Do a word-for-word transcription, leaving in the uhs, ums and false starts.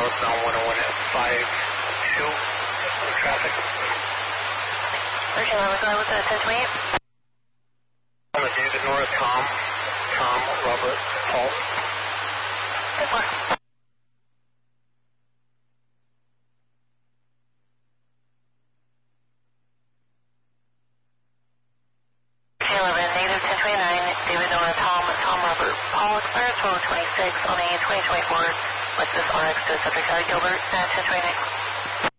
southbound one oh one at five two, traffic. Virgin eleven, go ahead with the ten twenty-eight. On the David Norris, Tom, Tom, Robert, Paul. ten four. eleven, negative ten twenty-nine, David Nora, Tom, Tom Robert, Paul, expires twelve twenty-six on a twenty twenty-four Lexus R X to subject side, Gilbert, at ten twenty-nine.